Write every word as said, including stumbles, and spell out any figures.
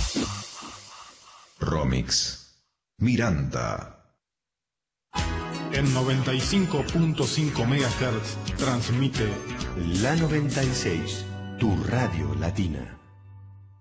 Romix Miranda. En noventa y cinco punto cinco megahertz transmite La noventa y seis, tu radio latina.